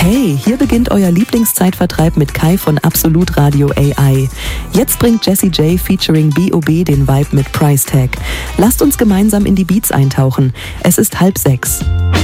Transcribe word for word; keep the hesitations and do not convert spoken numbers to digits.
Hey, hier beginnt euer Lieblingszeitvertreib mit Kai von Absolut Radio A I. Jetzt bringt Jessie J featuring B O B den Vibe mit Price Tag. Lasst uns gemeinsam in die Beats eintauchen. Es ist halb sechs.